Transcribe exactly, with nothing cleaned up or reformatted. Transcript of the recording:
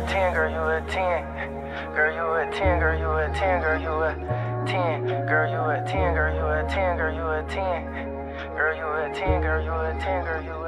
a ten, girl, you a ten. Girl, you a ten, girl, you a ten, girl, you a ten. Girl, you a ten, girl, you a ten, girl, you a ten. Girl, you a ten, girl, you a ten, girl, you a ten.